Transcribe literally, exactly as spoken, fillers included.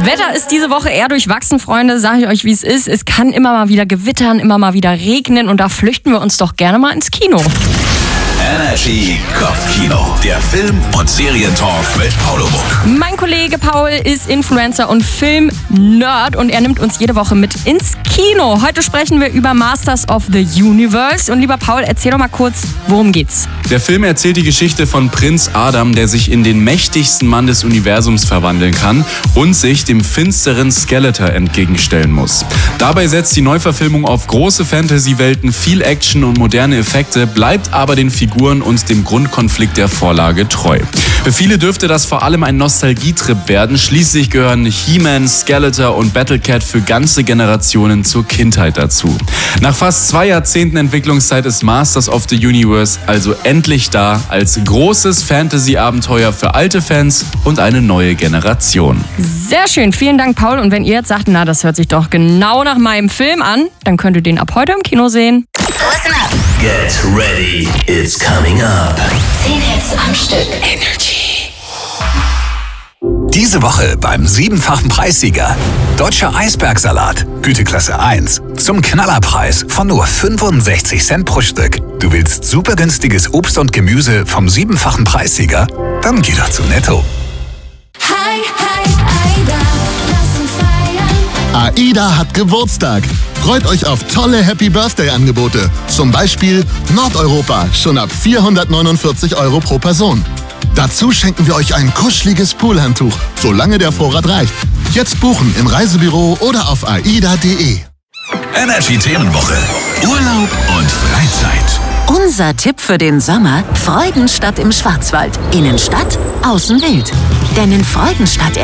Wetter ist diese Woche eher durchwachsen, Freunde, sage ich euch, wie es ist. Es kann immer mal wieder gewittern, immer mal wieder regnen und da flüchten wir uns doch gerne mal ins Kino. Energy Kopfkino, der Film- und Serientalk mit Paul Muck. Mein Kollege Paul ist Influencer und Film-Nerd und er nimmt uns jede Woche mit ins Kino. Heute sprechen wir über Masters of the Universe. Und lieber Paul, erzähl doch mal kurz, worum geht's? Der Film erzählt die Geschichte von Prinz Adam, der sich in den mächtigsten Mann des Universums verwandeln kann und sich dem finsteren Skeletor entgegenstellen muss. Dabei setzt die Neuverfilmung auf große Fantasy-Welten, viel Action und moderne Effekte, bleibt aber den Figuren und dem Grundkonflikt der Vorlage treu. Für viele dürfte das vor allem ein Nostalgietrip werden. Schließlich gehören He-Man, Skeletor und Battlecat für ganze Generationen zur Kindheit dazu. Nach fast zwei Jahrzehnten Entwicklungszeit ist Masters of the Universe also endlich da als großes Fantasy-Abenteuer für alte Fans und eine neue Generation. Sehr schön, vielen Dank, Paul. Und wenn ihr jetzt sagt, na, das hört sich doch genau nach meinem Film an, dann könnt ihr den ab heute im Kino sehen. Listen up. Get ready, it's coming up. Zehn Hits am Stück. Energy. Diese Woche beim siebenfachen Preissieger. Deutscher Eisbergsalat, Güteklasse eins. Zum Knallerpreis von nur fünfundsechzig Cent pro Stück. Du willst super günstiges Obst und Gemüse vom siebenfachen Preissieger? Dann geh doch zu Netto. Hi, hi, Aida, lass uns feiern. AIDA hat Geburtstag. Freut euch auf tolle Happy Birthday Angebote. Zum Beispiel Nordeuropa, schon ab vierhundertneunundvierzig Euro pro Person. Dazu schenken wir euch ein kuscheliges Poolhandtuch, solange der Vorrat reicht. Jetzt buchen im Reisebüro oder auf aida punkt de. Energy Themenwoche. Urlaub und Freizeit. Unser Tipp für den Sommer: Freudenstadt im Schwarzwald. Innenstadt, außen wild. Denn in Freudenstadt